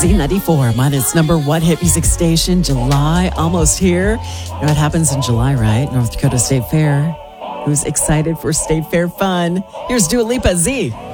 Z94, minus number one hit music station. July, almost here. You know what happens in July, right? North Dakota State Fair. Who's excited for State Fair fun? Here's Dua Lipa, Z.